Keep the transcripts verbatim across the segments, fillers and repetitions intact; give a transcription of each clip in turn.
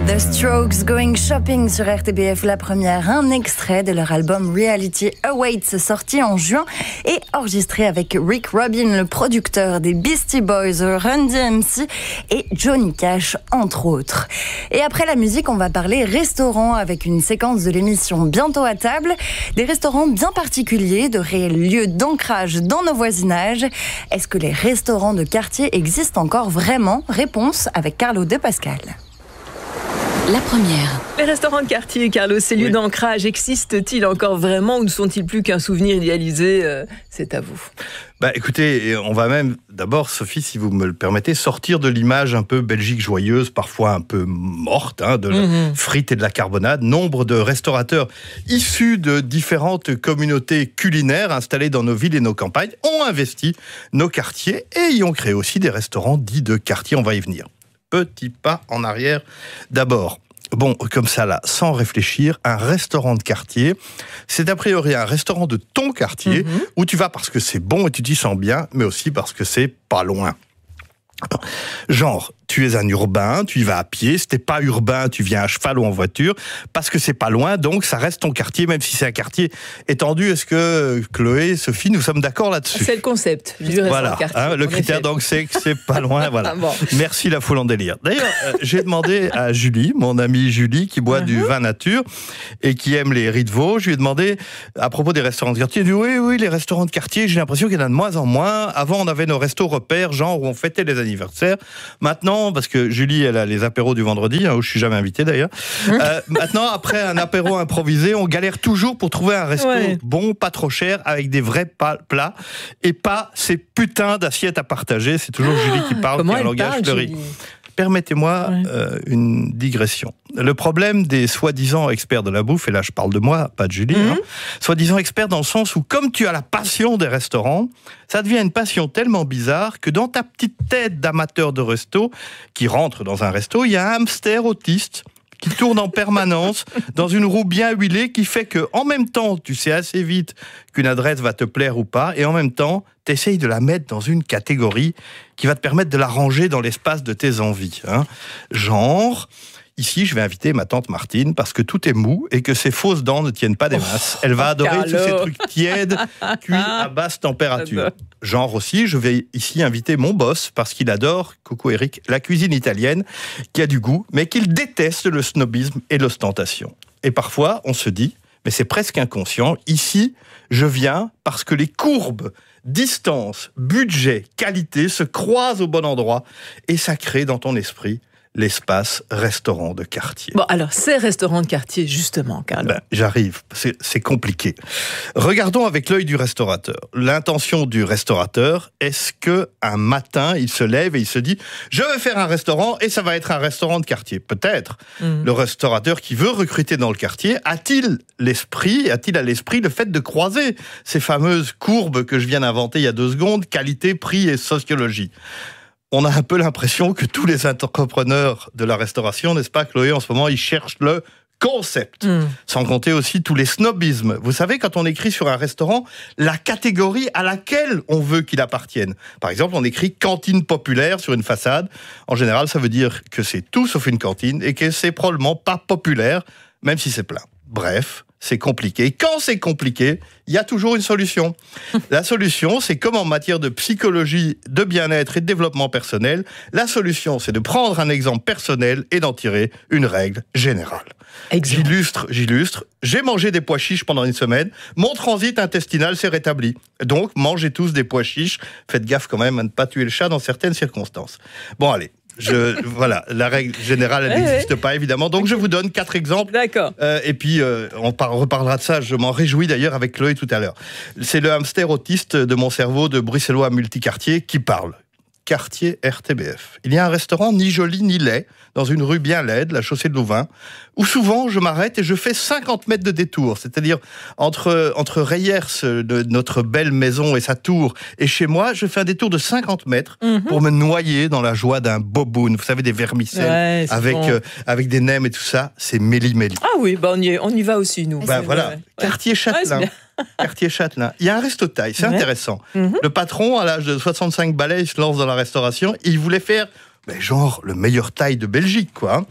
The Strokes Going Shopping sur R T B F, la première, un extrait de leur album Reality Awaits, sorti en juin et enregistré avec Rick Rubin, le producteur des Beastie Boys, Run D M C et Johnny Cash, entre autres. Et après la musique, on va parler restaurant avec une séquence de l'émission Bientôt à table. Des restaurants bien particuliers, de réels lieux d'ancrage dans nos voisinages. Est-ce que les restaurants de quartier existent encore vraiment? Réponse avec Carlo De Pascal. La première. Les restaurants de quartier, Carlos, ces lieux oui. d'ancrage, existent-ils encore vraiment ou ne sont-ils plus qu'un souvenir idéalisé? euh, C'est à vous. Bah, écoutez, on va même d'abord, Sophie, si vous me le permettez, sortir de l'image un peu Belgique joyeuse, parfois un peu morte, hein, de la mmh. frite et de la carbonade. Nombre de restaurateurs issus de différentes communautés culinaires installées dans nos villes et nos campagnes ont investi nos quartiers et y ont créé aussi des restaurants dits de quartier. On va y venir. Petit pas en arrière. D'abord, bon, comme ça là, sans réfléchir, un restaurant de quartier, c'est a priori un restaurant de ton quartier mmh. où tu vas parce que c'est bon et tu t'y sens bien, mais aussi parce que c'est pas loin. Genre, tu es un urbain, tu y vas à pied, si t'es pas urbain, tu viens à cheval ou en voiture, parce que c'est pas loin, donc ça reste ton quartier, même si c'est un quartier étendu. Est-ce que Chloé, Sophie, nous sommes d'accord là-dessus? C'est le concept du restaurant voilà, de quartier. Hein, le critère, effet. Donc, c'est que c'est pas loin, voilà. Bon. Merci la foule en délire. D'ailleurs, euh, j'ai demandé à Julie, mon amie Julie, qui boit uh-huh. du vin nature et qui aime les riz de veau, je lui ai demandé, à propos des restaurants de quartier, elle dit oui, oui, les restaurants de quartier, j'ai l'impression qu'il y en a de moins en moins. Avant, on avait nos restos repères, genre où on fêtait les anniversaires. Maintenant, parce que Julie, elle a les apéros du vendredi, hein, où je suis jamais invité d'ailleurs. Euh, maintenant, après un apéro improvisé, on galère toujours pour trouver un resto ouais. bon, pas trop cher, avec des vrais plats, et pas ces putains d'assiettes à partager. C'est toujours Julie qui parle, qui a un langage fleuri. Permettez-moi ouais. euh, une digression. Le problème des soi-disant experts de la bouffe, et là je parle de moi, pas de Julie, mmh. hein, soi-disant experts dans le sens où comme tu as la passion des restaurants, ça devient une passion tellement bizarre que dans ta petite tête d'amateur de resto qui rentre dans un resto, il y a un hamster autiste qui tourne en permanence dans une roue bien huilée qui fait que en même temps, tu sais assez vite qu'une adresse va te plaire ou pas, et en même temps, tu essayes de la mettre dans une catégorie qui va te permettre de la ranger dans l'espace de tes envies. Hein. Genre, ici, je vais inviter ma tante Martine parce que tout est mou et que ses fausses dents ne tiennent pas des masses. Elle va adorer Carlo. Tous ces trucs tièdes, cuits à basse température. Genre aussi, je vais ici inviter mon boss parce qu'il adore, coucou Eric, la cuisine italienne qui a du goût, mais qu'il déteste le snobisme et l'ostentation. Et parfois, on se dit, mais c'est presque inconscient, ici, je viens parce que les courbes distance, budget, qualité se croisent au bon endroit et ça crée dans ton esprit l'espace restaurant de quartier. Bon, alors, ces restaurants de quartier, justement, Carlo. Ben, j'arrive, c'est, c'est compliqué. Regardons avec l'œil du restaurateur. L'intention du restaurateur, est-ce qu'un matin, il se lève et il se dit « Je vais faire un restaurant et ça va être un restaurant de quartier ». Peut-être. Mmh. Le restaurateur qui veut recruter dans le quartier, a-t-il l'esprit, a-t-il à l'esprit le fait de croiser ces fameuses courbes que je viens d'inventer il y a deux secondes, qualité, prix et sociologie? On a un peu l'impression que tous les entrepreneurs de la restauration, n'est-ce pas, Chloé, en ce moment, ils cherchent le concept. Mmh. Sans compter aussi tous les snobismes. Vous savez, quand on écrit sur un restaurant, la catégorie à laquelle on veut qu'il appartienne. Par exemple, on écrit cantine populaire sur une façade. En général, ça veut dire que c'est tout sauf une cantine et que c'est probablement pas populaire, même si c'est plein. Bref, c'est compliqué. Quand c'est compliqué, il y a toujours une solution. La solution, c'est comme en matière de psychologie, de bien-être et de développement personnel, la solution, c'est de prendre un exemple personnel et d'en tirer une règle générale. Exemple. J'illustre, j'illustre. J'ai mangé des pois chiches pendant une semaine. Mon transit intestinal s'est rétabli. Donc, mangez tous des pois chiches. Faites gaffe quand même à ne pas tuer le chat dans certaines circonstances. Bon, allez. Je, voilà, la règle générale, elle n'existe ouais, ouais. pas, évidemment. Donc, je vous donne quatre exemples. D'accord. Euh, et puis, euh, on par- reparlera de ça. Je m'en réjouis d'ailleurs avec Chloé tout à l'heure. C'est le hamster autiste de mon cerveau de bruxellois multicartier qui parle. Quartier R T B F. Il y a un restaurant ni joli ni laid, dans une rue bien laide, la chaussée de Louvain, où souvent je m'arrête et je fais cinquante mètres de détour, c'est-à-dire entre, entre Reyers, de notre belle maison et sa tour, et chez moi, je fais un détour de cinquante mètres mm-hmm. pour me noyer dans la joie d'un boboon. Vous savez, des vermicelles ouais, avec, bon. euh, avec des nems et tout ça, c'est méli-méli. Ah oui, bah on, y est, on y va aussi, nous. Bah voilà, ouais. quartier Châtelain. Ouais, Quartier Châtelain. Il y a un resto taille, c'est ouais. intéressant. Mm-hmm. Le patron, à l'âge de soixante-cinq balais, il se lance dans la restauration et il voulait faire, ben, genre, le meilleur taille de Belgique, quoi.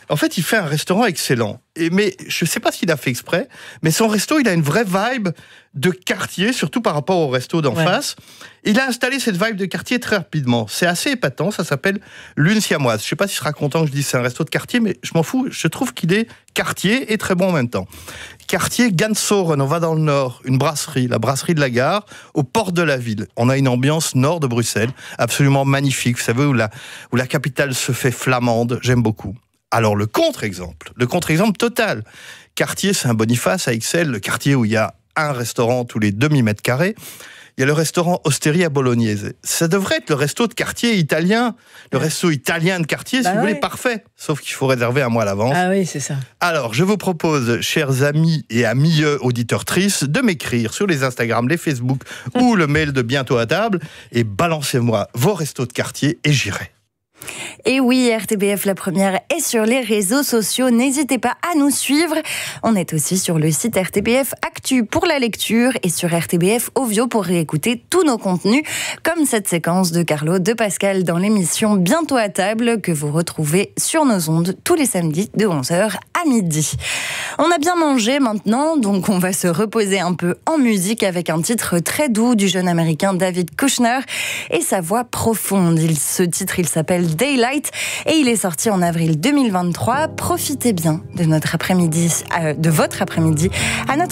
En fait, il fait un restaurant excellent. Et, mais je ne sais pas s'il a fait exprès, mais son resto, il a une vraie vibe de quartier, surtout par rapport au resto d'en ouais. face. Il a installé cette vibe de quartier très rapidement. C'est assez épatant, ça s'appelle Lune Siamoise. Je ne sais pas s'il sera content que je dise c'est un resto de quartier, mais je m'en fous. Je trouve qu'il est quartier et très bon en même temps. Quartier Gansoren, on va dans le nord, une brasserie, la brasserie de la Gare, aux portes de la ville. On a une ambiance nord de Bruxelles, absolument magnifique. Vous savez, où la, où la capitale se fait flamande, j'aime beaucoup. Alors le contre-exemple, le contre-exemple total. Quartier Saint-Boniface à Ixelles, le quartier où il y a un restaurant tous les demi-mètres carrés. Il y a le restaurant Osteria Bolognese. Ça devrait être le resto de quartier italien, le resto italien de quartier, bah si ouais. vous voulez, parfait. Sauf qu'il faut réserver un mois à l'avance. Ah oui, c'est ça. Alors, je vous propose, chers amis et amis auditeur-trices, de m'écrire sur les Instagram, les Facebook ou le mail de Bientôt à table et balancez-moi vos restos de quartier et j'irai. Et oui, R T B F La Première est sur les réseaux sociaux. N'hésitez pas à nous suivre. On est aussi sur le site R T B F Actu pour la lecture et sur R T B F Ovio pour réécouter tous nos contenus, comme cette séquence de Carlo, de Pascal dans l'émission Bientôt à table que vous retrouvez sur nos ondes tous les samedis de onze heures à midi. On a bien mangé maintenant, donc on va se reposer un peu en musique avec un titre très doux du jeune américain David Kushner et sa voix profonde. Il, ce titre, il s'appelle Daylight et il est sorti en avril deux mille vingt-trois. Profitez bien de notre après-midi, euh, de votre après-midi à notre